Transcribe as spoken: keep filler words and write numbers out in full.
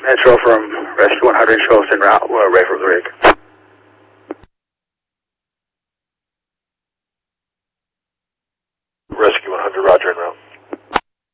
Metro from Rescue one hundred, show us en route. We're ready for the rig.